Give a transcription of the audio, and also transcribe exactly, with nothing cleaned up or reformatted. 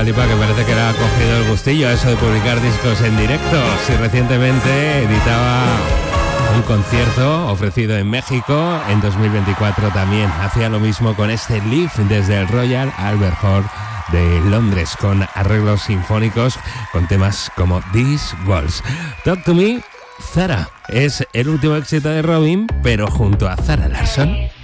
tipa que parece que le ha cogido el gustillo a eso de publicar discos en directo. Si recientemente editaba un concierto ofrecido en México, en dos mil veinticuatro también hacía lo mismo con este Live desde el Royal Albert Hall de Londres, con arreglos sinfónicos, con temas como These Walls. Talk to Me, Zara. Es el último éxito de Robyn, pero junto a Zara Larsson.